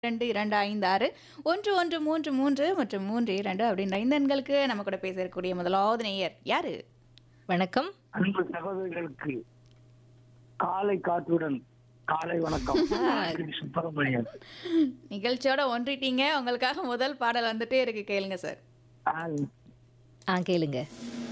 2, 2, 5, 6, 1133 மற்றும் 32 அப்படின்ற இந்த எண்களுக்கு நம்ம கூட பேச இருக்கக்கூடிய முதலாவது நேயர் யாரு? வணக்கம். அன்பு சகோதரிகளுக்கு காலை காற்றுடன் காலை வணக்கம். சுப்பிரமணியன். நிகழ்ச்சியோட ஒன்றிட்டீங்க. உங்களுக்காக முதல் பாடல் வந்துட்டே இருக்கு, கேளுங்க சார். ஆ, கேளுங்க.